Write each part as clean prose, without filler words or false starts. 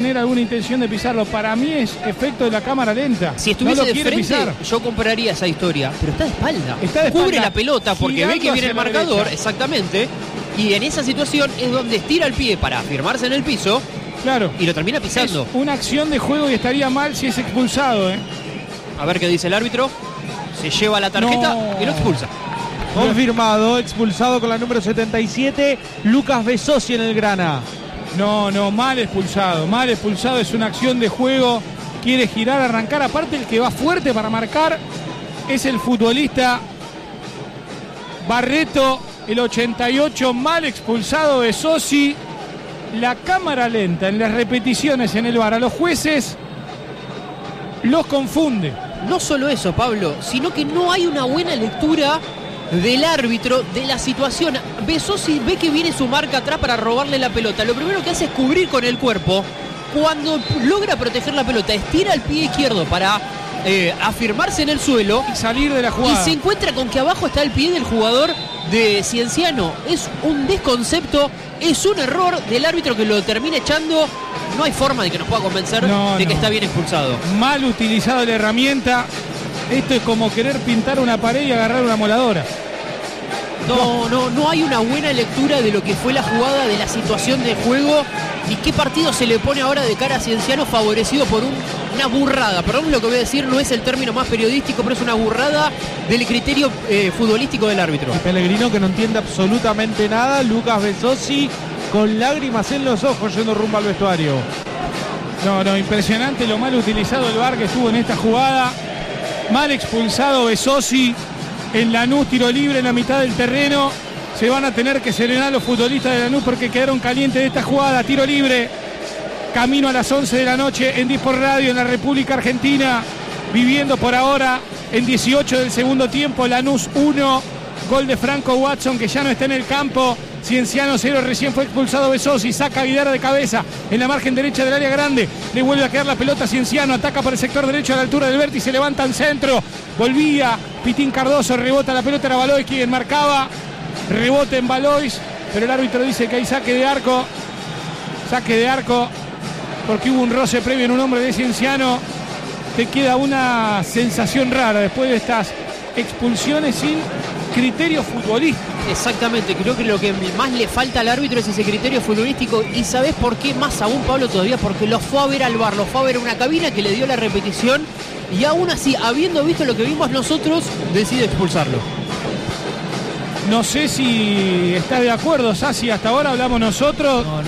tener alguna intención de pisarlo. Para mí es efecto de la cámara lenta. Si estuviese no lo de quiere frente, pisar. yo compraría esa historia. Pero está de espalda. Está de Cubre espalda, la pelota porque ve que viene el marcador. derecha. Exactamente. Y en esa situación es donde estira el pie para afirmarse en el piso. Claro. Y lo termina pisando. Es una acción de juego y estaría mal si es expulsado, A ver qué dice el árbitro. Se lleva la tarjeta y lo expulsa. Confirmado, expulsado con la número 77, Lucas Besosi en el grana. No, mal expulsado, es una acción de juego, quiere girar, arrancar, aparte el que va fuerte para marcar es el futbolista Barreto, el 88, mal expulsado Besosi. La cámara lenta en las repeticiones en el VAR a los jueces los confunde. No solo eso, Pablo, sino que no hay una buena lectura del árbitro de la situación. Besosi ve que viene su marca atrás para robarle la pelota. Lo primero que hace es cubrir con el cuerpo. Cuando logra proteger la pelota, estira el pie izquierdo para afirmarse en el suelo y salir de la jugada. Y se encuentra con que abajo está el pie del jugador de Cienciano. Es un desconcepto, es un error del árbitro que lo termina echando. No hay forma de que nos pueda convencer de que está bien expulsado. Mal utilizado la herramienta. Esto es como querer pintar una pared y agarrar una moladora. No hay una buena lectura de lo que fue la jugada, de la situación de juego y qué partido se le pone ahora de cara a Cienciano, favorecido por una burrada. Perdón lo que voy a decir, no es el término más periodístico, pero es una burrada del criterio futbolístico del árbitro. Y Pellegrino, que no entiende absolutamente nada. Lucas Besosi con lágrimas en los ojos yendo rumbo al vestuario. No, impresionante lo mal utilizado el VAR que estuvo en esta jugada. Mal expulsado Besosi en Lanús, tiro libre en la mitad del terreno. Se van a tener que serenar los futbolistas de Lanús porque quedaron calientes de esta jugada. Tiro libre, camino a las 11 de la noche en Disport Radio en la República Argentina. Viviendo por ahora en 18 del segundo tiempo. Lanús 1, gol de Franco Watson que ya no está en el campo. Cienciano 0, recién fue expulsado Besosi, saca a Guidara de cabeza en la margen derecha del área grande, le vuelve a quedar la pelota a Cienciano, ataca por el sector derecho a la altura del vértice, levanta en centro, volvía Pitín Cardoso, rebota la pelota, era Valois quien marcaba, rebote en Valois, pero el árbitro dice que hay saque de arco, porque hubo un roce previo en un hombre de Cienciano. Te queda una sensación rara después de estas expulsiones sin criterio futbolístico. Exactamente, creo que lo que más le falta al árbitro es ese criterio futbolístico. Y ¿sabés por qué más aún, Pablo, todavía? Porque lo fue a ver al VAR, lo fue a ver a una cabina que le dio la repetición y aún así, habiendo visto lo que vimos nosotros, decide expulsarlo. No sé si está de acuerdo, Sassi, hasta ahora hablamos nosotros. A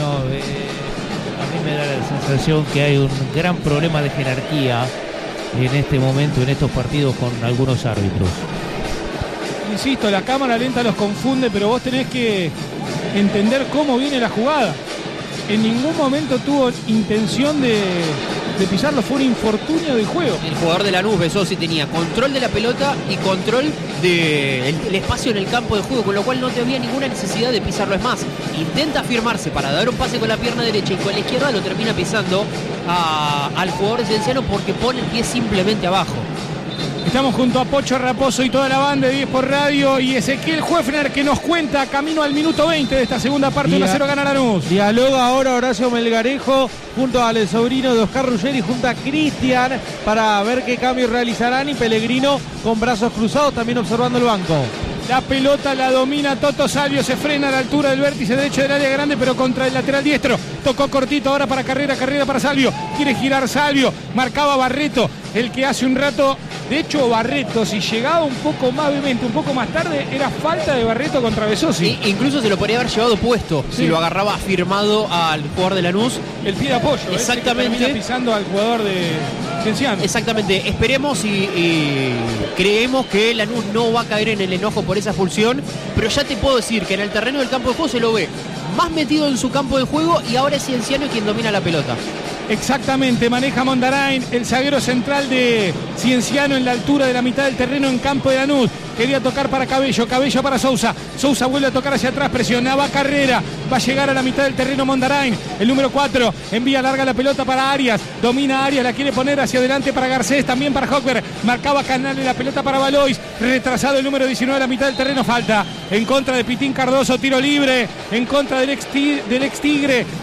mí me da la sensación que hay un gran problema de jerarquía en este momento, en estos partidos con algunos árbitros. Insisto, la cámara lenta los confunde, pero vos tenés que entender cómo viene la jugada. En ningún momento tuvo intención de pisarlo, fue un infortunio del juego. El jugador de Lanús, Besosi, tenía control de la pelota y control del espacio en el campo de juego, con lo cual no tenía ninguna necesidad de pisarlo. Es más, intenta afirmarse para dar un pase con la pierna derecha y con la izquierda lo termina pisando al jugador de Cienciano porque pone el pie simplemente abajo. Estamos junto a Pocho Raposo y toda la banda de Disport Radio y Ezequiel Huefner que nos cuenta camino al minuto 20 de esta segunda parte. 1-0 gana Lanús. Dialoga ahora Horacio Melgarejo junto al sobrino de Oscar Ruggeri, junto a Cristian para ver qué cambios realizarán, y Pellegrino con brazos cruzados también observando el banco. La pelota la domina Toto Salvio, se frena a la altura del vértice derecho del área grande, pero contra el lateral diestro. Tocó cortito ahora para Carrera para Salvio. Quiere girar Salvio, marcaba Barreto, el que hace un rato, de hecho Barreto, si llegaba un poco más vehemente, un poco más tarde, era falta de Barreto contra Besosi. Incluso se lo podría haber llevado puesto, sí, si lo agarraba firmado al jugador de Lanús. El pie de apoyo, exactamente, que termina pisando al jugador de Cienciano. Exactamente, esperemos y creemos que Lanús no va a caer en el enojo por esa expulsión, pero ya te puedo decir que en el terreno del campo de juego se lo ve más metido en su campo de juego y ahora es Cienciano quien domina la pelota. Exactamente, maneja Mondarain, el zaguero central de Cienciano en la altura de la mitad del terreno en campo de Lanús. Quería tocar para Cabello para Sousa. Sousa vuelve a tocar hacia atrás, presionaba Carrera. Va a llegar a la mitad del terreno Mondarain. El número 4 envía larga la pelota para Arias. Domina Arias, la quiere poner hacia adelante para Garcés, también para Hockberg. Marcaba Canales la pelota para Valois. Retrasado el número 19 a la mitad del terreno. Falta en contra de Pitín Cardoso, tiro libre. En contra del ex Tigre.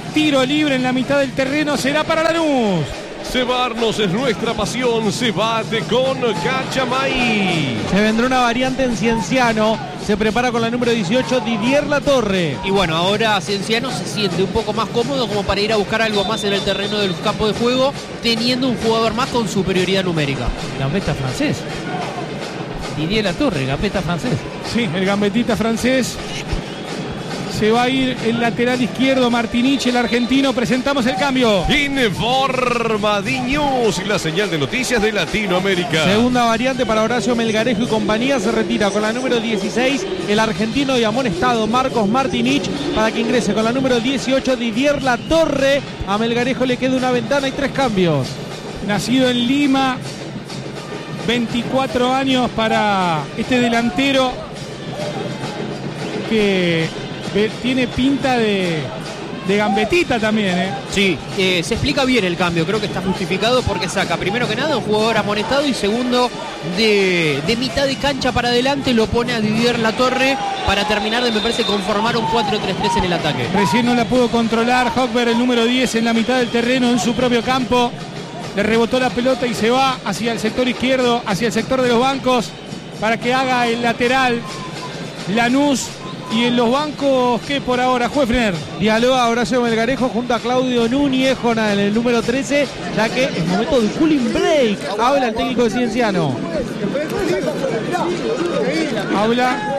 tiro libre en la mitad del terreno, será para Lanús. Cebarnos es nuestra pasión, cebate con Cachamay. Se vendrá una variante en Cienciano. Se prepara con la número 18, Didier Latorre. Y bueno, ahora Cienciano se siente un poco más cómodo como para ir a buscar algo más en el terreno del campo de juego, teniendo un jugador más con superioridad numérica. Gambetta francés. Didier Latorre, gambetta francés. Sí, el gambetita francés. Se va a ir el lateral izquierdo, Martinich, el argentino. Presentamos el cambio. Informa News, la señal de noticias de Latinoamérica. Segunda variante para Horacio Melgarejo y compañía. Se retira con la número 16 el argentino y amonestado Marcos Martinich para que ingrese con la número 18 Didier Latorre. A Melgarejo le queda una ventana y 3 cambios. Nacido en Lima, 24 años para este delantero que tiene pinta de gambetita también, ¿eh? Sí, se explica bien el cambio, creo que está justificado porque saca, primero que nada, un jugador amonestado y segundo, de mitad de cancha para adelante lo pone a Didier Latorre para terminar de, me parece, conformar un 4-3-3 en el ataque. Recién no la pudo controlar Hochberg, el número 10, en la mitad del terreno, en su propio campo. Le rebotó la pelota y se va hacia el sector izquierdo, hacia el sector de los bancos, para que haga el lateral Lanús. Y en los bancos, ¿qué por ahora, Juefner? Dialoga Horacio Melgarejo junto a Claudio Núñez con el número 13, ya que es momento de cooling break. Habla el técnico de Cienciano. Habla.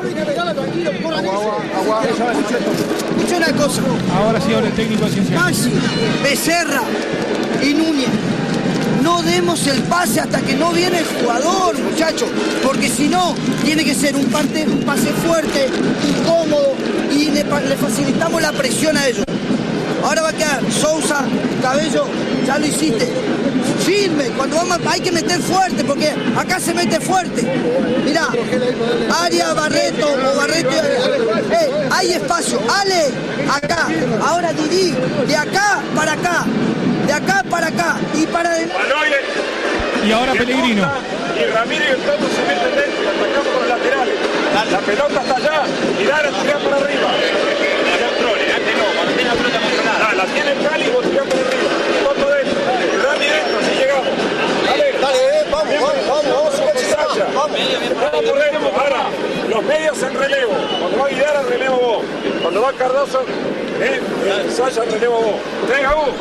Escucha una cosa. Ahora sí habla el técnico de Cienciano. Maxi, Becerra y Núñez. No demos el pase hasta que no viene el jugador, muchachos, porque si no, tiene que ser un pase fuerte, incómodo, y le facilitamos la presión a ellos. Ahora va a quedar Sousa, Cabello, ya lo hiciste. Firme, cuando vamos hay que meter fuerte, porque acá se mete fuerte. Mirá, Arias, Barreto o Barreto y Arias. Hay espacio, Ale, acá. Ahora Didi, de acá para acá. De acá para acá y para adentro. Y ahora Pellegrino. Y Ramírez y el Toto se meten dentro, atacamos por los laterales. La pelota está allá y Dara tira para arriba. Cuando tiene la pelota controlada. La tiene el Cali y vos tirás para arriba. Toto dentro. Ramírez dentro, así llegamos. Dale, vamos, Sasha. Vamos por dentro. Ahora, los medios en relevo. Cuando va Guidara, relevo vos. Cuando va Cardoso, Sasha, relevo vos. Venga, vos.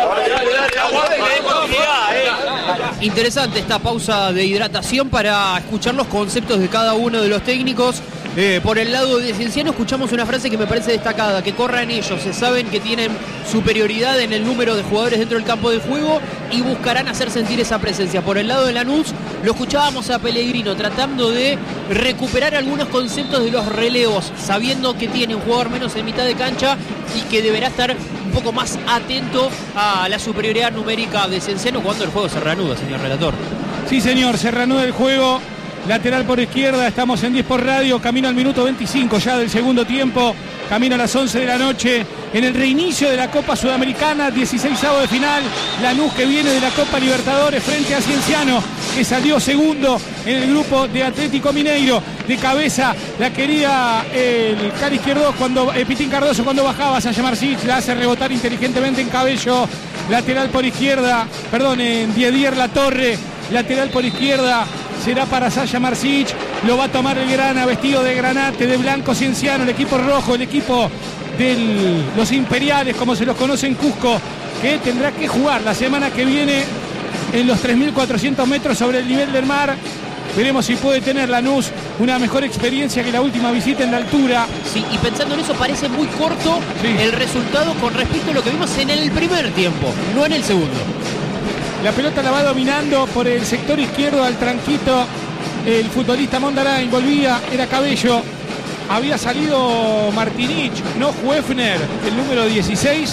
Interesante esta pausa de hidratación para escuchar los conceptos de cada uno de los técnicos. Por el lado de Cienciano escuchamos una frase que me parece destacada, que corran ellos, se saben que tienen superioridad en el número de jugadores dentro del campo de juego y buscarán hacer sentir esa presencia. Por el lado de Lanús lo escuchábamos a Pellegrino tratando de recuperar algunos conceptos de los relevos, sabiendo que tiene un jugador menos en mitad de cancha y que deberá estar un poco más atento a la superioridad numérica de Cienciano cuando el juego se reanuda, señor relator. Sí, señor, se reanuda el juego. Lateral por izquierda, estamos en 10 por radio, camino al minuto 25 ya del segundo tiempo, camino a las 11 de la noche, en el reinicio de la Copa Sudamericana, 16avo de final, Lanús que viene de la Copa Libertadores frente a Cienciano, que salió segundo en el grupo de Atlético Mineiro. De cabeza la quería el Cali izquierdo, Pitín Cardoso cuando bajaba, Sasha Marcic la hace rebotar inteligentemente en Cabello, lateral por izquierda, en Didier Latorre, lateral por izquierda, será para Sasha Marcic, lo va a tomar el Grana, vestido de granate, de blanco Cienciano, el equipo rojo, el equipo de los imperiales, como se los conoce en Cusco, que tendrá que jugar la semana que viene en los 3.400 metros sobre el nivel del mar. Veremos si puede tener Lanús una mejor experiencia que la última visita en la altura. Sí, y pensando en eso parece muy corto el resultado con respecto a lo que vimos en el primer tiempo, no en el segundo. La pelota la va dominando por el sector izquierdo al tranquito el futbolista Mondarain, volvía, era Cabello, había salido Martinich, no Juefner, el número 16.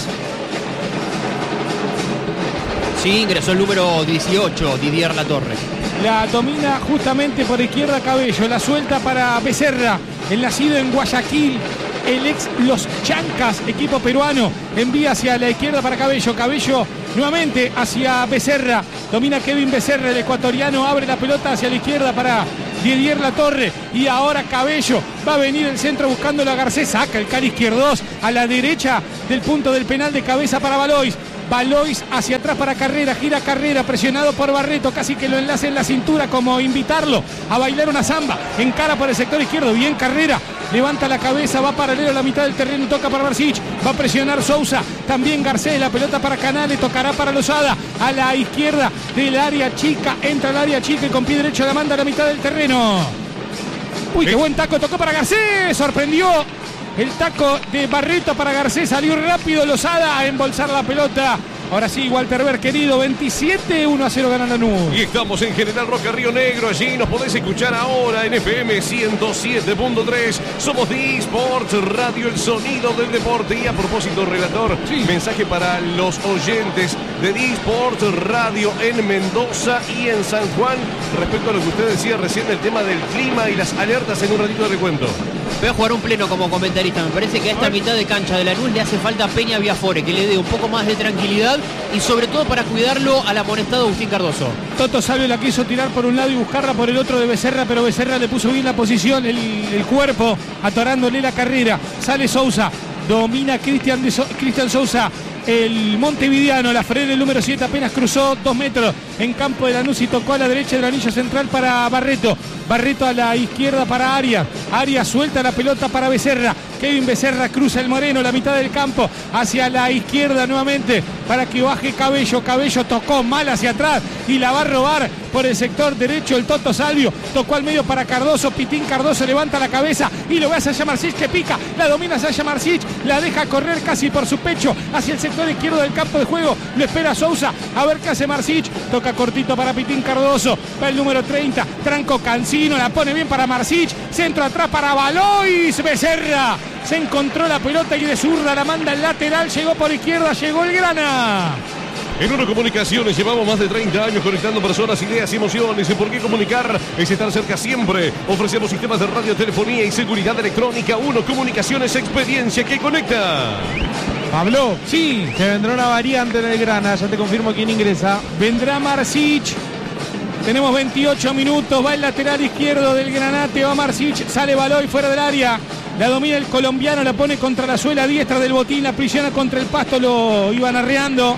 Sí, ingresó el número 18, Didier Latorre. La domina justamente por izquierda Cabello, la suelta para Becerra, el nacido en Guayaquil, el ex Los Chancas, equipo peruano, envía hacia la izquierda para Cabello, Cabello nuevamente hacia Becerra, domina Kevin Becerra, el ecuatoriano, abre la pelota hacia la izquierda para Didier Latorre. Y ahora Cabello. Va a venir el centro buscándolo a Garcés. Saca el cara izquierdos a la derecha del punto del penal, de cabeza para Valois. Valois hacia atrás para Carrera, gira Carrera, presionado por Barreto, casi que lo enlace en la cintura, como invitarlo a bailar una samba. Encara por el sector izquierdo, bien Carrera, levanta la cabeza, va paralelo a la mitad del terreno y toca para Marsic. Va a presionar Sousa, también Garcés, la pelota para Canales, tocará para Lozada, a la izquierda del área chica, entra al área chica y con pie derecho la manda a la mitad del terreno. Uy, qué buen taco, tocó para Garcés, sorprendió. El taco de Barreto para Garcés, salió rápido Lozada a embolsar la pelota. Ahora sí, Walter Ver, querido, 27-1-0 gana Lanús. Y estamos en General Roca, Río Negro. Allí nos podés escuchar ahora en FM 107.3. Somos de eSports Radio, el sonido del deporte. Y a propósito, relator, mensaje para los oyentes de eSports Radio en Mendoza y en San Juan. Respecto a lo que usted decía recién, el tema del clima y las alertas, en un ratito de recuento. Voy a jugar un pleno como comentarista. Me parece que a esta mitad de cancha de Lanús le hace falta Peña Viafore, que le dé un poco más de tranquilidad y sobre todo para cuidarlo al amonestado Agustín Cardoso. Toto Salvio la quiso tirar por un lado y buscarla por el otro de Becerra, pero Becerra le puso bien la posición, el cuerpo, atorándole la carrera. Sale Sousa, domina Cristian Sousa, el montevideano, la frena el número 7, apenas cruzó 2 metros en campo de Lanús y tocó a la derecha del anillo central para Barreto. Barreto a la izquierda para Arias. Arias suelta la pelota para Becerra. Kevin Becerra cruza el Moreno, la mitad del campo, hacia la izquierda nuevamente para que baje Cabello. Cabello tocó mal hacia atrás y la va a robar por el sector derecho el Toto Salvio. Tocó al medio para Cardoso. Pitín Cardoso levanta la cabeza y lo ve a Sasha Marsic, que pica. La domina Sasha Marsic, la deja correr casi por su pecho hacia el sector izquierdo del campo de juego. Lo espera Sousa, a ver qué hace Marsic. Toca cortito para Pitín Cardoso. Va el número 30, Tranco Cancino, la pone bien para Marsic. Centro atrás para Valois. Becerra se encontró la pelota y de zurda la manda al lateral. Llegó por izquierda, llegó el Grana. En Uno Comunicaciones llevamos más de 30 años conectando personas, ideas y emociones. ¿Y por qué comunicar? Es estar cerca siempre. Ofrecemos sistemas de radio, telefonía y seguridad electrónica. Uno Comunicaciones, experiencia que conecta. Pablo, sí, te vendrá una variante en el Grana. Ya te confirmo quién ingresa. Vendrá Marsic. Tenemos 28 minutos. Va el lateral izquierdo del Granate. Va Marsic. Sale Valois fuera del área. La domina el colombiano. La pone contra la suela diestra del botín. La prisiona contra el pasto. Lo iban arreando.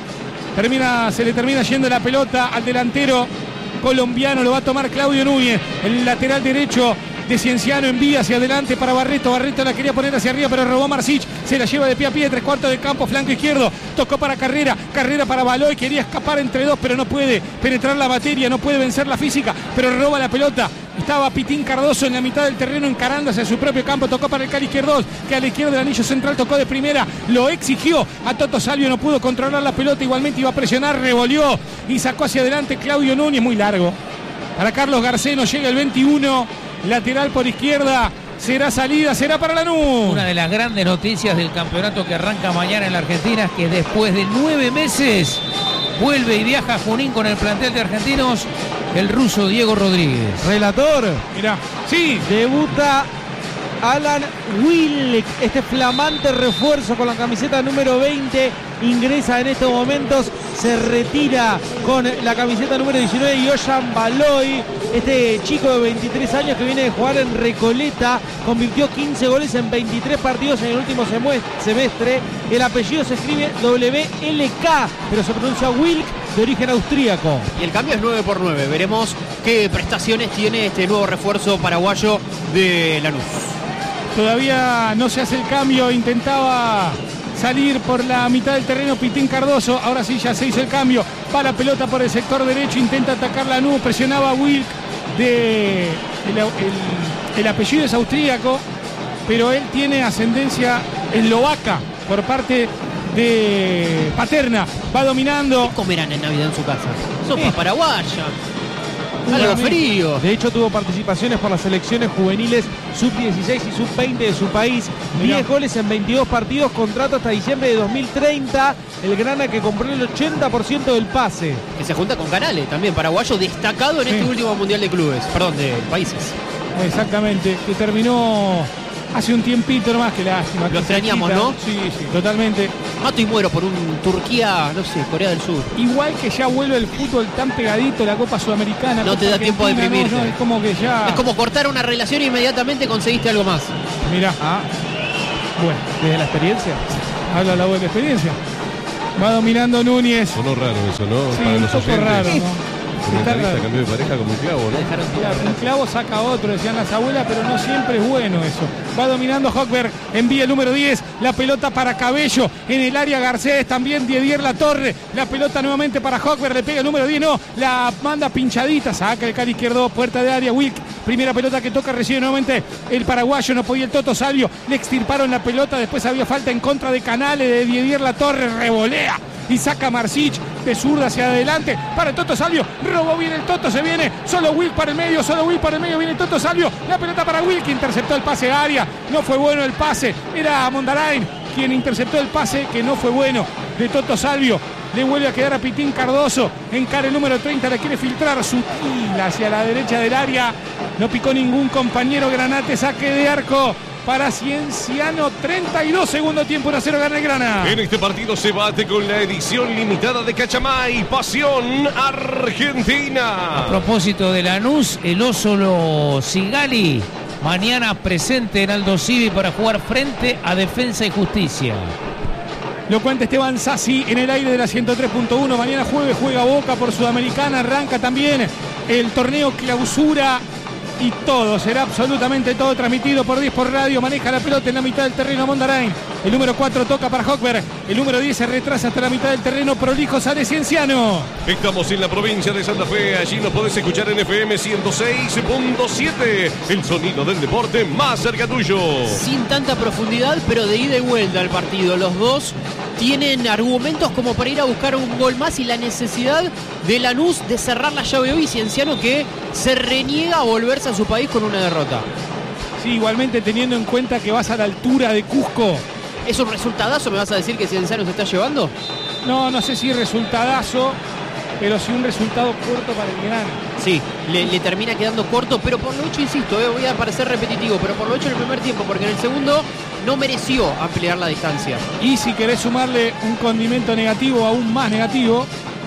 Se le termina yendo la pelota al delantero colombiano. Lo va a tomar Claudio Núñez. El lateral derecho de Cienciano envía hacia adelante para Barreto. Barreto la quería poner hacia arriba, pero robó Marsic. Se la lleva de pie a pie, 3/4 del campo, flanco izquierdo. Tocó para Carrera. Carrera para Valois. Quería escapar entre dos, pero no puede penetrar la materia. No puede vencer la física, pero roba la pelota. Estaba Pitín Cardoso en la mitad del terreno encarando hacia su propio campo. Tocó para el cara izquierdo, que a la izquierda del anillo central tocó de primera. Lo exigió a Toto Salvio. No pudo controlar la pelota. Igualmente iba a presionar. Revolvió y sacó hacia adelante Claudio Núñez. Muy largo para Carlos Garceno. Llega el 21. Lateral por izquierda. Será salida. Será para Lanús. Una de las grandes noticias del campeonato que arranca mañana en la Argentina es que después de 9 meses vuelve y viaja a Junín con el plantel de argentinos el ruso Diego Rodríguez. Relator. Mirá. Sí. Debuta Alan Wilk, este flamante refuerzo con la camiseta número 20. Ingresa en estos momentos, se retira con la camiseta número 19 Johan Valois, este chico de 23 años que viene de jugar en Recoleta, convirtió 15 goles en 23 partidos en el último semestre. El apellido se escribe WLK, pero se pronuncia Wilk, de origen austríaco. Y el cambio es 9/9. Veremos qué prestaciones tiene este nuevo refuerzo paraguayo de Lanús. Todavía no se hace el cambio, intentaba salir por la mitad del terreno Pitín Cardoso. Ahora sí ya se hizo el cambio. Va la pelota por el sector derecho, intenta atacar Lanús, presionaba a Wilk. El apellido es austríaco, pero él tiene ascendencia eslovaca por parte de paterna. Va dominando. ¿Qué comerán en Navidad en su casa? Sopa paraguaya. Algo frío. De hecho tuvo participaciones por las selecciones juveniles sub-16 y sub-20 de su país. 10 goles en 22 partidos, contrato hasta diciembre de 2030. El Grana que compró el 80% del pase. Que se junta con Canales, también paraguayo destacado en este último Mundial de Clubes. Perdón, de países. Exactamente, que terminó hace un tiempito nomás, que lástima. Lo extrañamos, ¿no? Sí, totalmente. Mato y muero por un Turquía, no sé, Corea del Sur. Igual que ya vuelve el fútbol tan pegadito, la Copa Sudamericana. No Copa te da tiempo de Argentina, deprimirte. No, es como que ya... Es como cortar una relación e inmediatamente conseguiste algo más. Mirá. Bueno, Desde la experiencia. habla la buena experiencia. Va dominando Núñez. Sonó raro eso, ¿no? Sí, Para un los poco oyentes. raro, ¿no? El Está comentarista raro. cambió de pareja como un clavo, ¿no? Dejaron tirar. Un clavo saca otro, decían las abuelas, pero no siempre es bueno eso. Va dominando Hochberg, envía el número 10, la pelota para Cabello, en el área Garcés, también Didier Latorre, la pelota nuevamente para Hochberg, le pega el número 10, no, la manda pinchadita, saca el cara izquierdo, puerta de área, Wilk, primera pelota que toca, recibe nuevamente el paraguayo, no podía el Toto Salvio, le extirparon la pelota, después había falta en contra de Canales, de Didier Latorre, revolea y saca Marsic de zurda hacia adelante para el Toto Salvio, robó bien el Toto, se viene, solo Wilk para el medio, viene el Toto Salvio, la pelota para Wilk, que interceptó el pase a área, no fue bueno el pase, era Mondarain quien interceptó el pase, que no fue bueno, de Toto Salvio, le vuelve a quedar a Pitín Cardoso, encara el número 30, le quiere filtrar sutil hacia la derecha del área, no picó ningún compañero, Granate, saque de arco para Cienciano, 32 segundo tiempo, 1-0 gana el Grana. En este partido se bate con la edición limitada de Cachamay, Pasión Argentina. A propósito de Lanús, el Oso Sigali mañana presente en Aldo Civi para jugar frente a Defensa y Justicia. Lo cuenta Esteban Sassi en el aire de la 103.1. Mañana jueves juega Boca por Sudamericana. Arranca también el torneo Clausura. Y todo, será absolutamente todo transmitido por 10 por radio. Maneja la pelota en la mitad del terreno Mondarain. El número 4 toca para Hochberg. El número 10 se retrasa hasta la mitad del terreno. Prolijo sale Cienciano. Estamos en la provincia de Santa Fe. Allí nos podés escuchar en FM 106.7. El sonido del deporte más cerca tuyo. Sin tanta profundidad, pero de ida y vuelta al partido. Los dos tienen argumentos como para ir a buscar un gol más y la necesidad de Lanús de cerrar la llave hoy. Cienciano que se reniega a volverse a su país con una derrota. Sí, igualmente teniendo en cuenta que vas a la altura de Cusco. ¿Es un resultadazo? ¿Me vas a decir que Cienciano se está llevando? No sé si resultadazo, pero sí un resultado corto para el Grana. Sí, le termina quedando corto, pero por lo hecho, insisto, voy a parecer repetitivo, pero por lo hecho en el primer tiempo, porque en el segundo no mereció ampliar la distancia. Y si querés sumarle un condimento negativo, aún más negativo,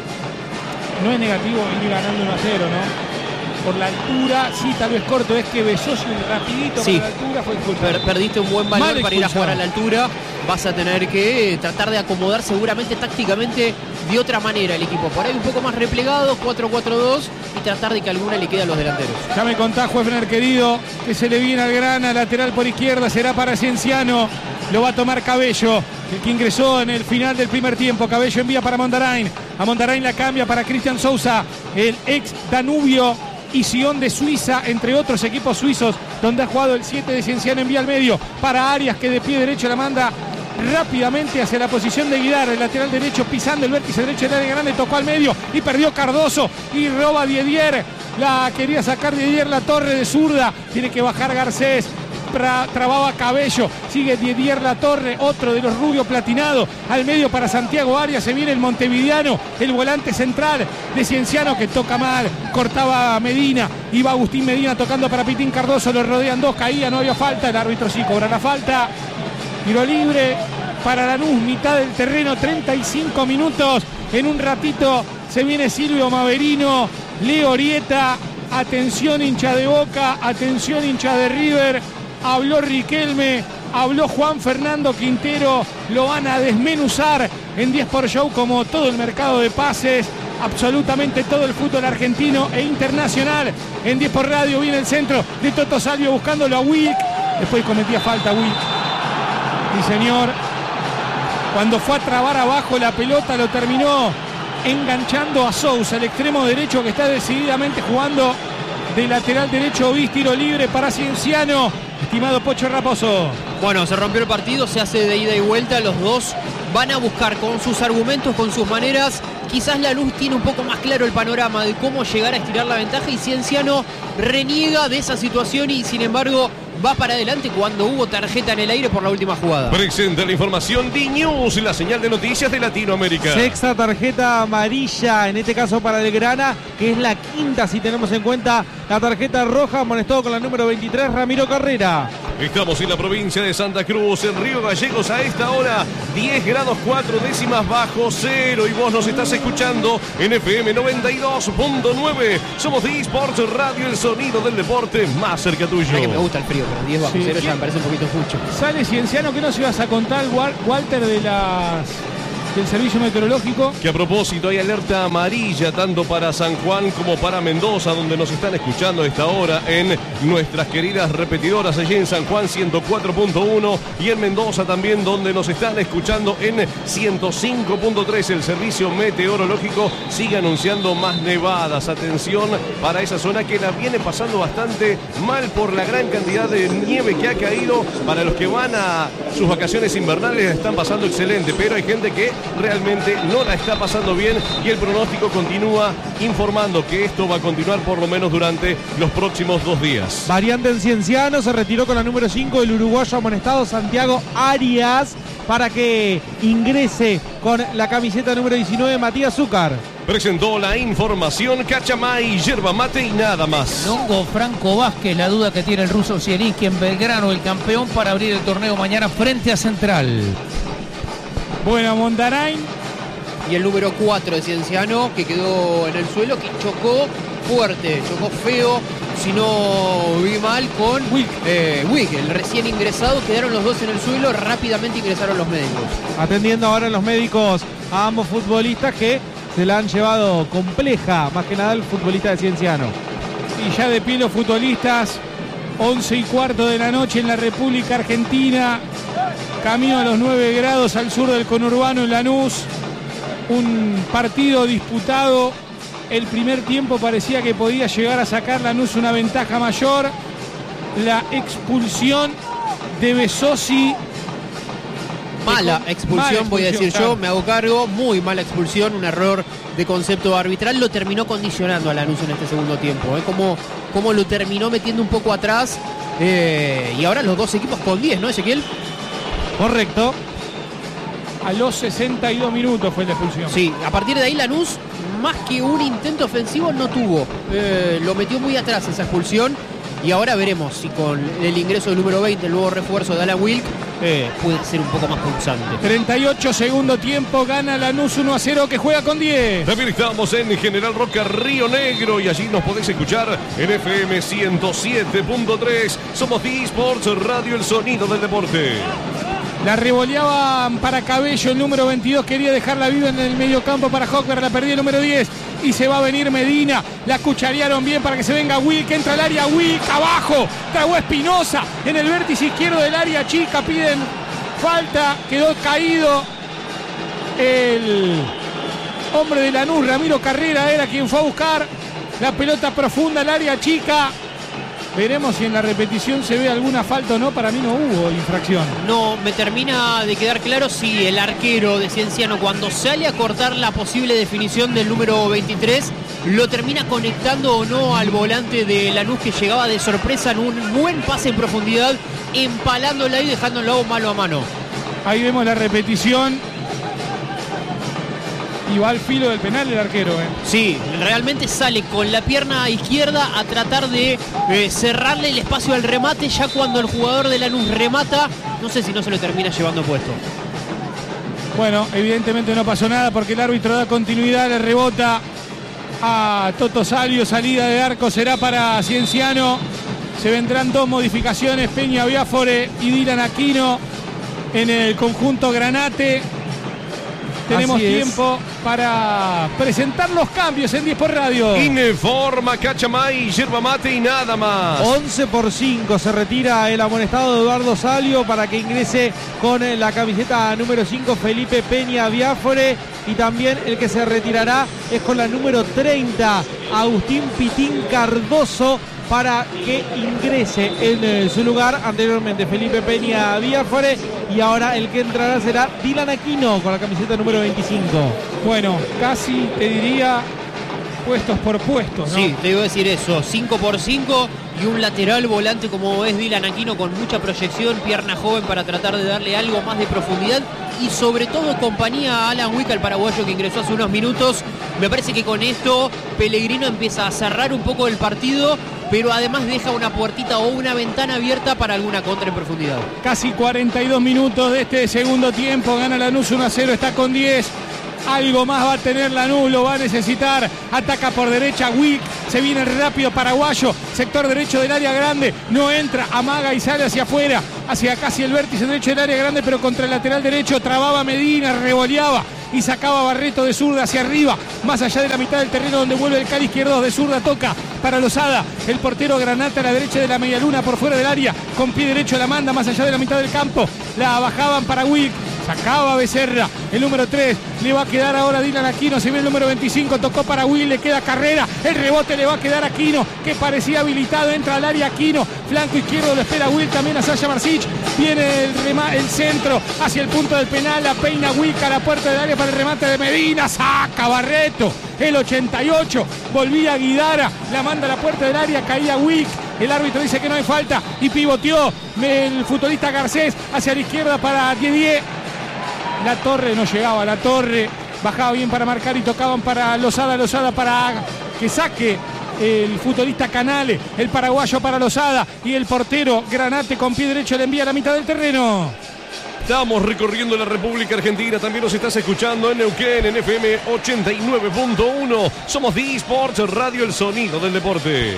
no es negativo ir ganando 1-0, ¿no? Por la altura, sí, tal vez corto, es que Besosi rapidito Sí. por la altura fue expulsado. Perdiste un buen valor Mal para ir a jugar a la expulsado. altura. Vas a tener que tratar de acomodar seguramente tácticamente de otra manera el equipo. Por ahí un poco más replegado, 4-4-2 y tratar de que alguna le quede a los delanteros. Ya me contá, Juefner querido, que se le viene al Grana, lateral por izquierda, será para Cienciano. Lo va a tomar Cabello, el que ingresó en el final del primer tiempo. Cabello envía para Mondarain. A Mondarain la cambia para Cristian Sousa, el ex Danubio y Sion de Suiza, entre otros equipos suizos, donde ha jugado el 7 de Cienciano. Envía al medio para Arias, que de pie derecho la manda rápidamente hacia la posición de Guidar, el lateral derecho pisando el vértice derecho del área grande, tocó al medio y perdió Cardoso y roba Didier. La quería sacar Didier Latorre de zurda, tiene que bajar Garcés. Trababa Cabello, sigue Didier Latorre, otro de los rubios platinados, al medio para Santiago Arias, se viene el montevideano, el volante central de Cienciano que toca mal, cortaba Medina, iba Agustín Medina tocando para Pitín Cardoso, lo rodean dos, caía, no había falta, el árbitro sí cobra la falta, tiro libre para Lanús, mitad del terreno, 35 minutos, en un ratito se viene Silvio Maverino, Leo Orieta, atención hincha de Boca, atención hincha de River. Habló Riquelme, habló Juan Fernando Quintero, lo van a desmenuzar en 10 por Show como todo el mercado de pases, absolutamente todo el fútbol argentino e internacional. En 10 por Radio viene el centro de Toto Salvio buscándolo a Wilk, después cometía falta Wilk. Sí señor, cuando fue a trabar abajo la pelota lo terminó enganchando a Sousa, el extremo derecho que está decididamente jugando de lateral derecho. Tiro libre para Cienciano. Estimado Pocho Raposo. Bueno, se rompió el partido, se hace de ida y vuelta. Los dos van a buscar con sus argumentos, con sus maneras. Quizás Lanús tiene un poco más claro el panorama de cómo llegar a estirar la ventaja y Cienciano reniega de esa situación y sin embargo va para adelante cuando hubo tarjeta en el aire por la última jugada. Presenta la información D-News, la señal de noticias de Latinoamérica. Sexta tarjeta amarilla, en este caso para el Grana, que es la quinta si tenemos en cuenta la tarjeta roja, amonestado con la número 23, Ramiro Carrera. Estamos en la provincia de Santa Cruz, en Río Gallegos, a esta hora 10 grados 4 décimas bajo cero. Y vos nos estás escuchando en FM 92.9. Somos de eSports Radio, el sonido del deporte más cerca tuyo. Que me gusta el frío, pero 10 bajo cero ya me parece un poquito mucho. Sale Cienciano, ¿qué nos ibas a contar, Walter, del servicio meteorológico? Que a propósito hay alerta amarilla tanto para San Juan como para Mendoza, donde nos están escuchando a esta hora en nuestras queridas repetidoras, allí en San Juan 104.1 y en Mendoza también, donde nos están escuchando en 105.3. El servicio meteorológico sigue anunciando más nevadas. Atención para esa zona que la viene pasando bastante mal por la gran cantidad de nieve que ha caído. Para los que van a sus vacaciones invernales la están pasando excelente, pero hay gente que realmente no la está pasando bien y el pronóstico continúa informando que esto va a continuar por lo menos durante los próximos 2 días. Variante en Cienciano, se retiró con la número 5 el uruguayo amonestado Santiago Arias para que ingrese con la camiseta número 19 Matías Zúcar. Presentó la información Cachamay, yerba mate y nada más. Longo Franco Vázquez, la duda que tiene el ruso Zielinski en Belgrano, el campeón para abrir el torneo mañana frente a Central. Bueno, Mondarain. Y el número 4 de Cienciano, que quedó en el suelo, que chocó fuerte, chocó feo, si no vi mal, con Wick, el recién ingresado. Quedaron los dos en el suelo, rápidamente ingresaron los médicos. Atendiendo ahora los médicos a ambos futbolistas que se la han llevado compleja, más que nada el futbolista de Cienciano. Y ya de pie los futbolistas, 11:15 de la noche en la República Argentina. Camino a los 9 grados al sur del conurbano en Lanús. Un partido disputado. El primer tiempo parecía que podía llegar a sacar Lanús una ventaja mayor. La expulsión de Besosi. Mala expulsión, voy a decir claro. Yo me hago cargo. Muy mala expulsión, un error de concepto arbitral. Lo terminó condicionando a Lanús en este segundo tiempo. Como lo terminó metiendo un poco atrás. Y ahora los dos equipos con 10, ¿no, Ezequiel? Correcto. A los 62 minutos fue la expulsión. Sí, a partir de ahí Lanús, más que un intento ofensivo, no tuvo. Lo metió muy atrás esa expulsión. Y ahora veremos si con el ingreso del número 20, el nuevo refuerzo de Alan Wilk, puede ser un poco más punzante. 38 segundo tiempo, gana Lanús 1-0, que juega con 10. También estamos en General Roca, Río Negro, y allí nos podés escuchar en FM 107.3. Somos de eSports Radio, el sonido del deporte. La revoleaban para Cabello, el número 22 quería dejarla viva en el mediocampo para Hockberg, la perdía el número 10 y se va a venir Medina. La cucharearon bien para que se venga Wick, entra al área Wick, abajo, tragó Espinosa en el vértice izquierdo del área chica, piden falta, quedó caído el hombre de Lanús, Ramiro Carrera era quien fue a buscar la pelota profunda al área chica. Veremos si en la repetición se ve alguna falta o no. Para mí no hubo infracción. No, me termina de quedar claro si el arquero de Cienciano, cuando sale a cortar la posible definición del número 23, lo termina conectando o no al volante de Lanús, que llegaba de sorpresa en un buen pase en profundidad, empalándola y dejándolo mano a mano. Ahí vemos la repetición. Y va al filo del penal el arquero. Sí, realmente sale con la pierna izquierda a tratar de cerrarle el espacio al remate. Ya cuando el jugador de Lanús remata, no sé si no se lo termina llevando puesto. Bueno, evidentemente no pasó nada porque el árbitro da continuidad, le rebota a Toto Salvio. Salida de arco será para Cienciano. Se vendrán 2 modificaciones, Peña Biafore y Dylan Aquino en el conjunto Granate. Tenemos tiempo para presentar los cambios en 10 por Radio. Informa Cachamay, yerba mate y nada más. 11-5 se retira el amonestado Eduardo Salvio para que ingrese con la camiseta número 5 Felipe Peña Biafore. Y también el que se retirará es con la número 30 Agustín Pitín Cardoso, para que ingrese en su lugar. Anteriormente Felipe Peña Biafore, y ahora el que entrará será Dylan Aquino con la camiseta número 25. Bueno, casi te diría puestos por puestos, ¿no? Sí, te iba a decir eso, 5 por 5 y un lateral volante como es Dylan Aquino, con mucha proyección, pierna joven para tratar de darle algo más de profundidad y sobre todo compañía a Alan Wick, el paraguayo que ingresó hace unos minutos. Me parece que con esto Pellegrino empieza a cerrar un poco el partido, pero además deja una puertita o una ventana abierta para alguna contra en profundidad. Casi 42 minutos de este segundo tiempo, gana Lanús 1-0, está con 10. Algo más va a tener Lanús, lo va a necesitar. Ataca por derecha Wick, se viene el rápido paraguayo, sector derecho del área grande, no entra, amaga y sale hacia afuera, hacia casi el vértice derecho del área grande, pero contra el lateral derecho trababa Medina, revoleaba y sacaba Barreto de zurda hacia arriba, más allá de la mitad del terreno donde vuelve el Cali izquierdo de zurda, toca para Lozada, el portero Granate a la derecha de la medialuna por fuera del área, con pie derecho la manda más allá de la mitad del campo, la bajaban para Wick. Sacaba Becerra, el número 3, le va a quedar ahora Dylan Aquino, se ve el número 25, tocó para Will, le queda Carrera, el rebote le va a quedar Aquino, que parecía habilitado, entra al área Aquino, flanco izquierdo lo espera Will, también a Sasha Marsic, viene el centro hacia el punto del penal, la peina Will a la puerta del área para el remate de Medina, saca Barreto, el 88, volvía Guidara, la manda a la puerta del área, caía Wick. El árbitro dice que no hay falta y pivoteó el futbolista Garcés hacia la izquierda para Didier. La Torre no llegaba, la Torre bajaba bien para marcar y tocaban para Lozada para que saque el futbolista Canale, el paraguayo para Lozada y el portero Granate con pie derecho le envía a la mitad del terreno. Estamos recorriendo la República Argentina, también nos estás escuchando en Neuquén, en FM 89.1. Somos D-Sports, Radio El Sonido del Deporte.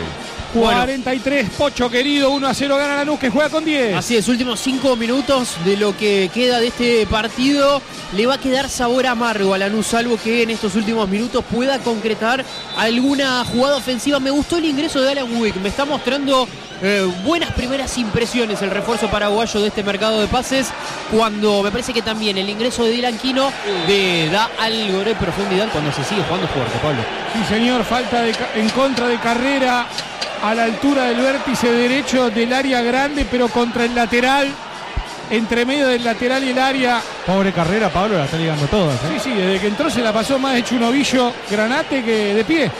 43, Pocho querido, 1-0 gana Lanús, que juega con 10. Así es, últimos 5 minutos de lo que queda de este partido. Le va a quedar sabor amargo a Lanús, salvo que en estos últimos minutos pueda concretar alguna jugada ofensiva. Me gustó el ingreso de Alan Wick, me está mostrando buenas primeras impresiones el refuerzo paraguayo de este mercado de pases, cuando me parece que también el ingreso de Dylan Aquino le da algo de profundidad cuando se sigue jugando fuerte, Pablo. Sí, señor, falta en contra de Carrera a la altura del vértice derecho del área grande, pero contra el lateral, entre medio del lateral y el área. Pobre Carrera, Pablo, la está ligando todas. Sí, desde que entró se la pasó más hecho un ovillo Granate que de pie.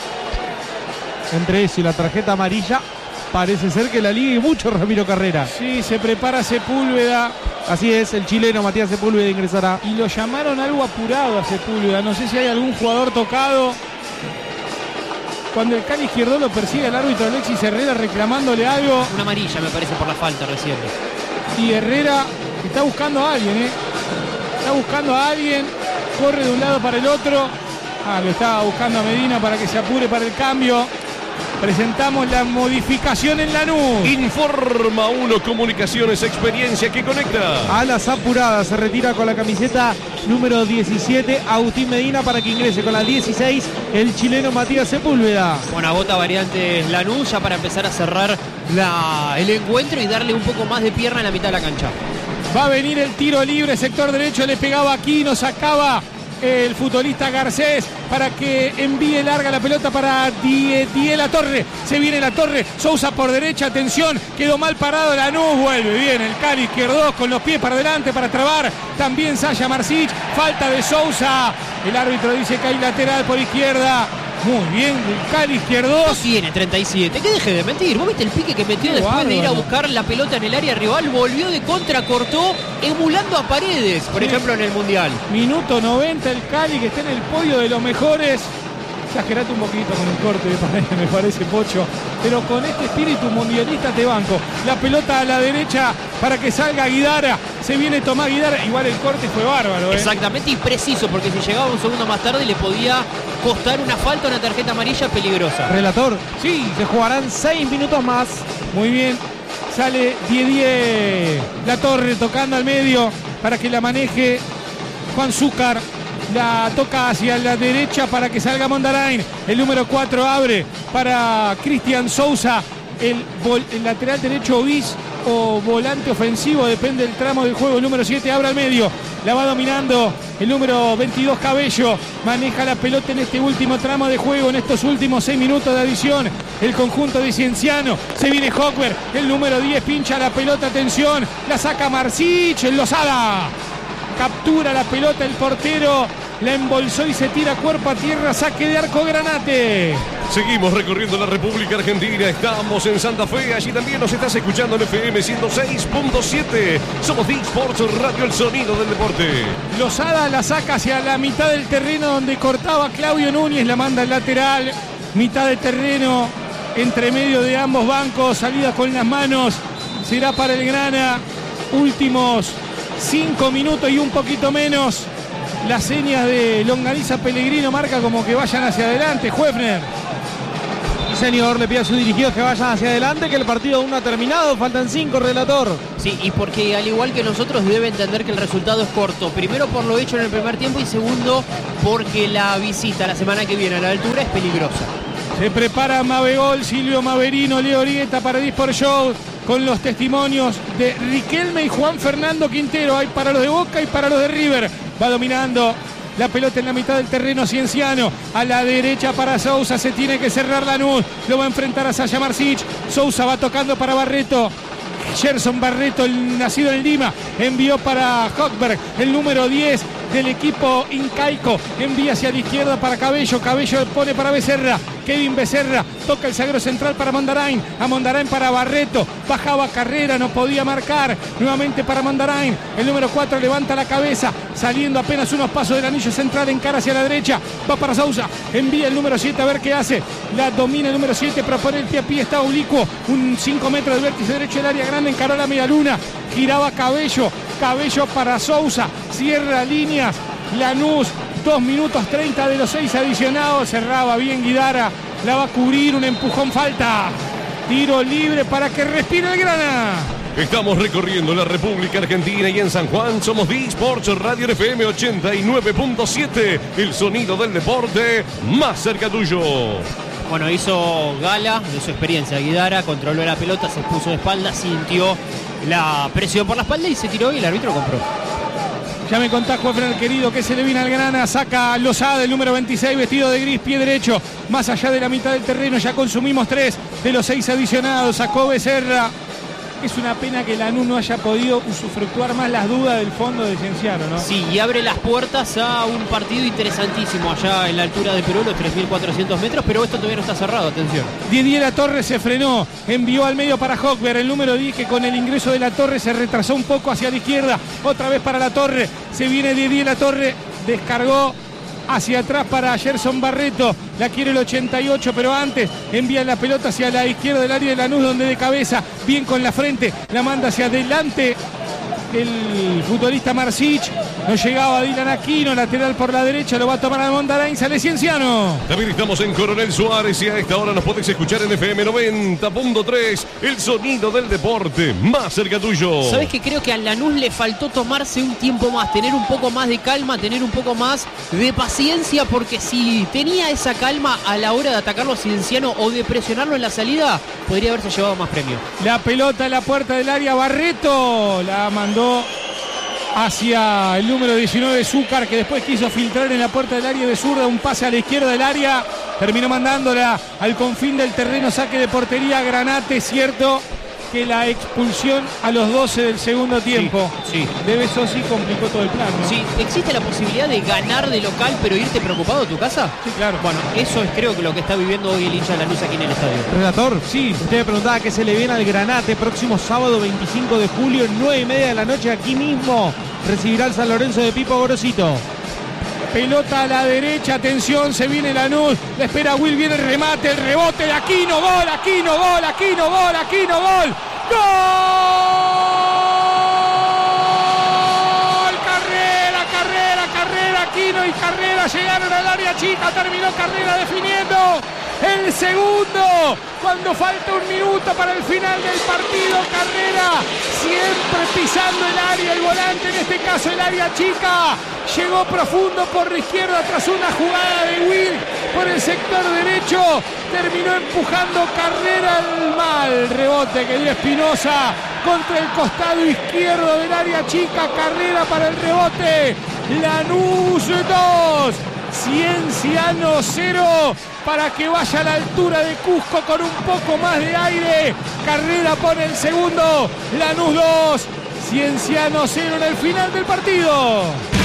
Entre eso y la tarjeta amarilla, parece ser que la ligue mucho Ramiro Carrera. Sí, se prepara Sepúlveda. Así es, el chileno Matías Sepúlveda ingresará. Y lo llamaron algo apurado a Sepúlveda, no sé si hay algún jugador tocado. Cuando el Cali izquierdo lo persigue el árbitro Alexis Herrera reclamándole algo. Una amarilla me parece por la falta recién. Y Herrera está buscando a alguien, Está buscando a alguien, corre de un lado para el otro. Lo estaba buscando a Medina para que se apure para el cambio. Presentamos la modificación en Lanús. Informa 1 Comunicaciones, experiencia que conecta. A las apuradas se retira con la camiseta número 17 Agustín Medina para que ingrese con la 16 el chileno Matías Sepúlveda. Una gota variante Lanús ya para empezar a cerrar el encuentro y darle un poco más de pierna en la mitad de la cancha. Va a venir el tiro libre, sector derecho, le pegaba aquí, nos sacaba el futbolista Garcés para que envíe larga la pelota para Die La Torre. Se viene La Torre, Sousa por derecha, atención, quedó mal parado Lanús, vuelve bien el Cali izquierdo con los pies para adelante para trabar. También Sasha Marsic, falta de Sousa. El árbitro dice que hay lateral por izquierda. Muy bien, el Cali izquierdo. No tiene 37, que deje de mentir. ¿Vos viste el pique que metió después de ir a buscar la pelota en el área rival? Volvió de contra, cortó, emulando a Paredes, por ejemplo, en el Mundial. Minuto 90, el Cali que está en el podio de los mejores. Exagerate un poquito con el corte de Paredes, me parece, Pocho. Pero con este espíritu mundialista te banco. La pelota a la derecha para que salga Guidara. Se viene Tomás Guidara. Igual el corte fue bárbaro. Exactamente, y preciso, porque si llegaba un segundo más tarde le podía costar una falta, una tarjeta amarilla peligrosa. Relator, sí, se jugarán 6 minutos más. Muy bien. Sale Die La Torre tocando al medio para que la maneje Juan Zúcar. La toca hacia la derecha para que salga Mondarain. El número 4 abre para Cristian Sousa. El lateral derecho bis o volante ofensivo, depende del tramo del juego. El número 7 abre al medio. La va dominando el número 22 Cabello. Maneja la pelota en este último tramo de juego, en estos últimos 6 minutos de adición. El conjunto de Cienciano. Se viene Hockberg. El número 10 pincha la pelota. Atención. La saca Marsic. En Lozada. Captura la pelota el portero, la embolsó y se tira cuerpo a tierra, saque de arco Granate. Seguimos recorriendo la República Argentina, estamos en Santa Fe, allí también nos estás escuchando en FM 106.7. Somos D-Sports, Radio El Sonido del Deporte. Lozada la saca hacia la mitad del terreno donde cortaba Claudio Núñez, la manda al lateral, mitad de terreno, entre medio de ambos bancos, salida con las manos, será para el Grana. Últimos 5 minutos y un poquito menos. Las señas de Longaniza Pellegrino marca como que vayan hacia adelante. Juefner. Señor, le pide a sus dirigidos que vayan hacia adelante, que el partido aún no ha terminado, faltan 5, relator. Sí, y porque al igual que nosotros debe entender que el resultado es corto. Primero por lo hecho en el primer tiempo y segundo porque la visita la semana que viene a la altura es peligrosa. Se prepara Mabegol, Silvio Maverino, Leo Orieta para Disport Show con los testimonios de Riquelme y Juan Fernando Quintero. Hay para los de Boca y para los de River. Va dominando la pelota en la mitad del terreno Cienciano. A la derecha para Sousa. Se tiene que cerrar Lanús. Lo va a enfrentar a Sasha Marsic. Sousa va tocando para Barreto. Gerson Barreto, el nacido en Lima, envió para Hochberg, el número 10 del equipo incaico. Envía hacia la izquierda para Cabello. Cabello pone para Becerra. Kevin Becerra toca el zaguero central para Mondarain. A Mondarain para Barreto. Bajaba Carrera, no podía marcar. Nuevamente para Mondarain. El número 4 levanta la cabeza. Saliendo apenas unos pasos del anillo central. Encara hacia la derecha. Va para Sousa. Envía el número 7 a ver qué hace. La domina el número 7. Propone el pie a pie. Está oblicuo. Un 5 metros del vértice derecho del área grande. Encaró la media luna. Giraba Cabello. Cabello para Sousa. Cierra líneas. Lanús. 2 minutos 30 de los 6 adicionados. Cerraba bien Guidara. La va a cubrir. Un empujón, falta. Tiro libre para que respire el Grana. Estamos recorriendo la República Argentina y en San Juan somos D-Sports Radio FM 89.7. El sonido del deporte más cerca tuyo. Bueno, hizo gala de su experiencia. Guidara controló la pelota, se puso de espalda, sintió la presión por la espalda y se tiró y el árbitro compró. Ya me contás, Juan querido, que se le viene al Grana. Saca Lozada, el número 26, vestido de gris, pie derecho. Más allá de la mitad del terreno, ya consumimos 3 de los 6 adicionados. Sacó Becerra. Es una pena que Lanús no haya podido usufructuar más las dudas del fondo de Cienciano, ¿no? Sí, y abre las puertas a un partido interesantísimo allá en la altura de Perú, los 3.400 metros, pero esto todavía no está cerrado, atención. Didier Latorre se frenó, envió al medio para Hochberg, el número 10, que con el ingreso de Latorre se retrasó un poco hacia la izquierda, otra vez para Latorre, se viene Didier Latorre, descargó hacia atrás para Gerson Barreto, la quiere el 88, pero antes envía la pelota hacia la izquierda del área de Lanús, donde de cabeza, bien con la frente, la manda hacia adelante el futbolista Marsic. No llegaba Dylan Aquino, lateral por la derecha, lo va a tomar a Mondarain, sale Cienciano. También estamos en Coronel Suárez y a esta hora nos podés escuchar en FM 90.3, el sonido del deporte más cerca tuyo. ¿Sabés que creo que a Lanús le faltó tomarse un tiempo más, tener un poco más de calma, tener un poco más de paciencia? Porque si tenía esa calma a la hora de atacarlo a Cienciano o de presionarlo en la salida, podría haberse llevado más premio. La pelota en la puerta del área, Barreto la mandó hacia el número 19, Zúcar, que después quiso filtrar en la puerta del área de zurda, un pase a la izquierda del área, terminó mandándola al confín del terreno, saque de portería. Granate, cierto que la expulsión a los 12 del segundo tiempo de Besosi complicó todo el plan, ¿no? Sí, ¿existe la posibilidad de ganar de local pero irte preocupado a tu casa? Sí, claro. Bueno, eso es creo que lo que está viviendo hoy el hincha de Lanús aquí en el estadio. Relator, sí, usted me preguntaba qué se le viene al Granate próximo sábado 25 de julio, 9:30 de la noche, aquí mismo recibirá el San Lorenzo de Pipo Gorosito. Pelota a la derecha, atención, se viene Lanús, le espera Will, viene el remate, el rebote de Aquino, gol, Aquino, gol, Aquino, gol, Aquino, gol, gol, Carrera, Carrera, Carrera, Aquino y Carrera llegaron al área chica, terminó Carrera definiendo el segundo, cuando falta 1 minuto para el final del partido. Carrera siempre pisando el área, el volante, en este caso el área chica, llegó profundo por la izquierda tras una jugada de Will por el sector derecho, terminó empujando Carrera al mal rebote que dio Espinosa contra el costado izquierdo del área chica. Carrera para el rebote, Lanús 2, Cienciano 0, para que vaya a la altura de Cusco con un poco más de aire. Carrera pone el segundo, Lanús 2, Cienciano 0 en el final del partido.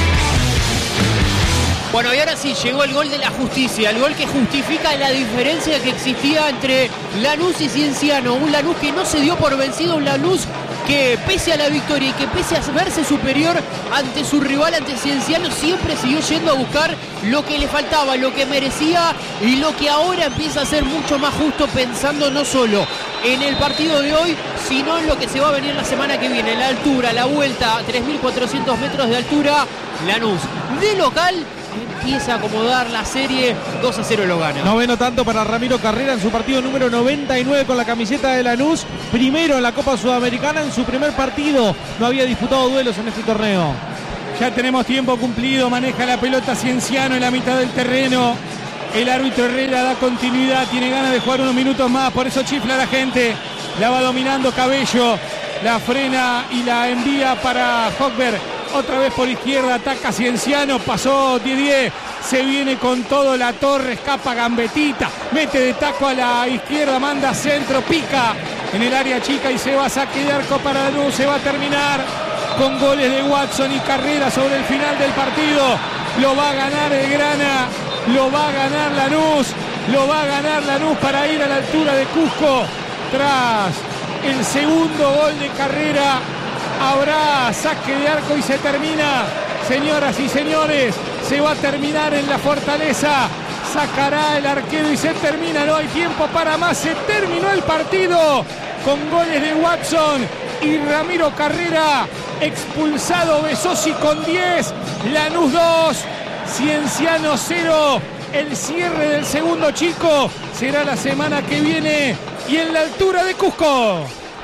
Bueno, y ahora sí, llegó el gol de la justicia, el gol que justifica la diferencia que existía entre Lanús y Cienciano. Un Lanús que no se dio por vencido, un Lanús que pese a la victoria y que pese a verse superior ante su rival, ante Cienciano, siempre siguió yendo a buscar lo que le faltaba, lo que merecía y lo que ahora empieza a ser mucho más justo, pensando no solo en el partido de hoy, sino en lo que se va a venir la semana que viene. La altura, la vuelta a 3.400 metros de altura, Lanús de local empieza a acomodar la serie, 2-0 lo gana. Noveno tanto para Ramiro Carrera en su partido número 99 con la camiseta de Lanús. Primero en la Copa Sudamericana, en su primer partido. No había disputado duelos en este torneo. Ya tenemos tiempo cumplido, maneja la pelota Cienciano en la mitad del terreno. El árbitro Herrera da continuidad, tiene ganas de jugar unos minutos más, por eso chifla la gente. La va dominando Cabello, la frena y la envía para Hochberg. Otra vez por izquierda, ataca Cienciano, pasó Didier, se viene con todo La Torre, escapa Gambetita, mete de taco a la izquierda, manda centro, pica en el área chica y se va a saque de arco para Lanús. Se va a terminar con goles de Watson y Carrera sobre el final del partido. Lo va a ganar el Grana, lo va a ganar Lanús, lo va a ganar Lanús para ir a la altura de Cusco. Tras el segundo gol de Carrera, habrá saque de arco y se termina, señoras y señores, se va a terminar en la Fortaleza. Sacará el arquero y se termina, no hay tiempo para más, se terminó el partido con goles de Watson y Ramiro Carrera. Expulsado Besosi con 10, Lanús 2, Cienciano 0. El cierre del segundo chico será la semana que viene y en la altura de Cusco.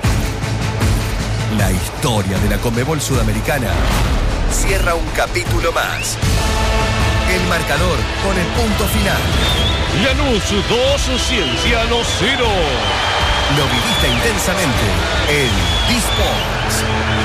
La historia de la Conmebol Sudamericana cierra un capítulo más. El marcador con el punto final. Lanús 2, Cienciano 0. Lo viviste intensamente en Disports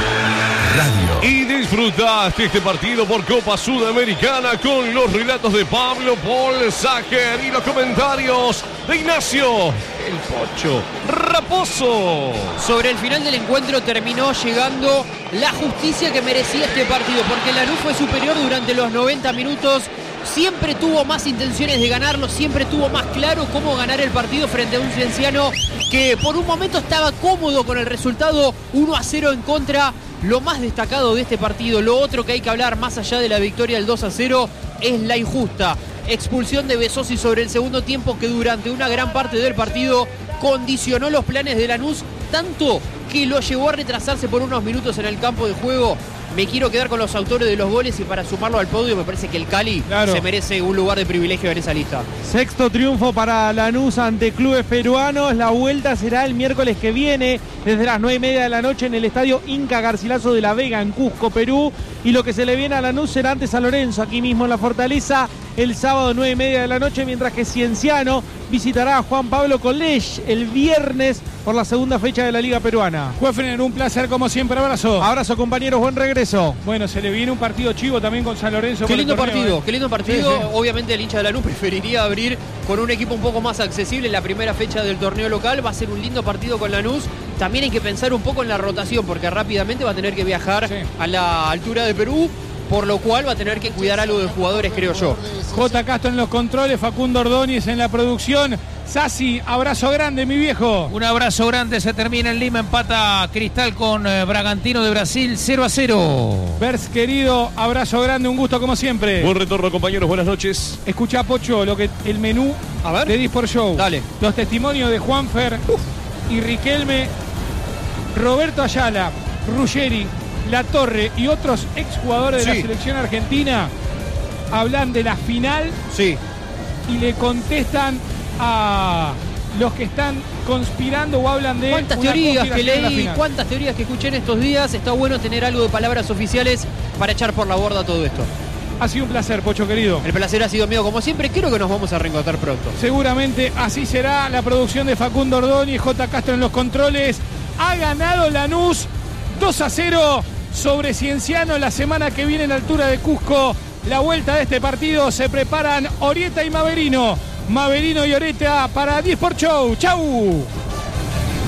Radio. Y disfrutaste este partido por Copa Sudamericana con los relatos de Pablo Paul Sacher y los comentarios de Ignacio El Pocho Raposo. Sobre el final del encuentro terminó llegando la justicia que merecía este partido, porque Lanús fue superior durante los 90 minutos. Siempre tuvo más intenciones de ganarlo, siempre tuvo más claro cómo ganar el partido frente a un Cienciano que por un momento estaba cómodo con el resultado 1-0 en contra. Lo más destacado de este partido, lo otro que hay que hablar más allá de la victoria del 2-0, es la injusta expulsión de Besosi sobre el segundo tiempo, que durante una gran parte del partido condicionó los planes de Lanús, tanto que lo llevó a retrasarse por unos minutos en el campo de juego. Me quiero quedar con los autores de los goles y para sumarlo al podio me parece que el Cali se merece un lugar de privilegio en esa lista. Sexto triunfo para Lanús ante clubes peruanos. La vuelta será el miércoles que viene desde las 9:30 de la noche en el estadio Inca Garcilaso de la Vega en Cusco, Perú. Y lo que se le viene a Lanús será ante San Lorenzo, aquí mismo en la Fortaleza, el sábado 9:30 de la noche, mientras que Cienciano visitará a Juan Pablo College el viernes por la segunda fecha de la Liga Peruana. Juefren, un placer como siempre, abrazo. Abrazo, compañeros, buen regreso. Bueno, se le viene un partido chivo también con San Lorenzo. Qué lindo partido, qué lindo partido. Sí, sí. Obviamente el hincha de Lanús preferiría abrir con un equipo un poco más accesible en la primera fecha del torneo local. Va a ser un lindo partido con Lanús. También hay que pensar un poco en la rotación, porque rápidamente va a tener que viajar a la altura de Perú, por lo cual va a tener que cuidar algo de jugadores, creo yo. J. Castro en los controles, Facundo Ordóñez en la producción. Sassi, abrazo grande, mi viejo. Un abrazo grande, se termina en Lima, empata Cristal con Bragantino de Brasil 0-0. Bers, querido, abrazo grande, un gusto como siempre. Buen retorno, compañeros, buenas noches. Escuchá, Pocho, el menú de Disport Show. Dale. Los testimonios de Juanfer y Riquelme, Roberto Ayala, Ruggeri, La Torre y otros exjugadores de la selección argentina hablan de la final y le contestan a los que están conspirando o hablan de cuántas teorías que leí, cuántas teorías que escuché en estos días. Está bueno tener algo de palabras oficiales para echar por la borda todo esto. Ha sido un placer, Pocho querido. El placer ha sido mío como siempre. Creo que nos vamos a reencontrar pronto. Seguramente así será. La producción de Facundo Ordóñez, J. Castro en los controles. Ha ganado Lanús 2-0 sobre Cienciano. La semana que viene en la altura de Cusco, la vuelta de este partido se preparan Orieta y Maverino. Maverino y Orieta para Disport Show. ¡Chau!